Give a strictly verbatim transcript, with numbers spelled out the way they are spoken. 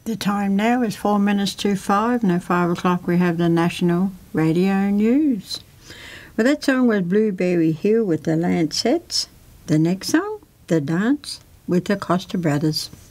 The time now is four minutes to five, and at five o'clock we have the National Radio News. Well, that song was Blueberry Hill with the Lancettes. The next song, The Dance with the Costa Brothers.